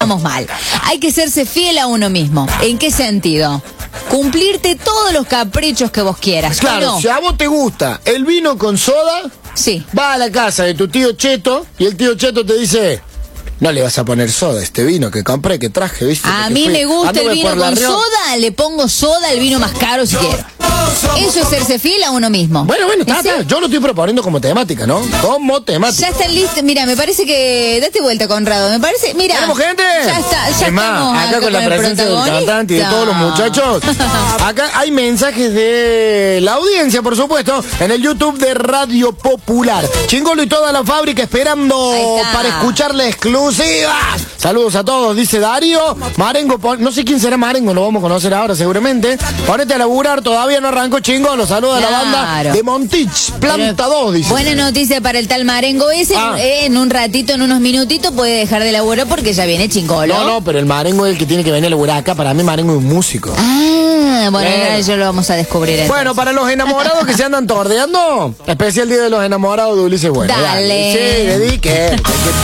estamos mal. Hay que serse fiel a uno mismo. ¿En qué sentido? Cumplirte todos los caprichos que vos quieras. Claro, ¿no? si a vos te gusta el vino con soda, sí. Va a la casa de tu tío Cheto y el tío Cheto te dice... No le vas a poner soda a este vino que compré, que traje, ¿viste? A mí me gusta el vino con soda, le pongo soda al vino más caro si quiero. Eso es serse fiel a uno mismo. Bueno, está. Yo lo estoy proponiendo como temática, ¿no? Como temática. Ya están listos. Mira, me parece que... Date vuelta, Conrado. Me parece... Mira. ¿Tenemos gente? Ya está. Ya es más, acá con la presencia del cantante y de todos los muchachos. Acá hay mensajes de la audiencia, por supuesto, en el YouTube de Radio Popular. Chingolo y toda la fábrica esperando para escuchar la exclusiva. Saludos a todos, dice Darío. Marengo, no sé quién será Marengo, lo vamos a conocer ahora seguramente. Ponete a laburar, todavía no arrancó Chingolo. Saludos a la banda de Montich, Planta 2, dice. Buena noticia para el tal Marengo ese. En un ratito, en unos minutitos, puede dejar de laburar porque ya viene Chingolo. No, pero el Marengo es el que tiene que venir a laburar acá. Para mí Marengo es un músico. Bueno, ya lo vamos a descubrir entonces. Bueno, para los enamorados que se andan tordeando, especial día de los enamorados de Ulises Bueno. Dale. Sí, dedique.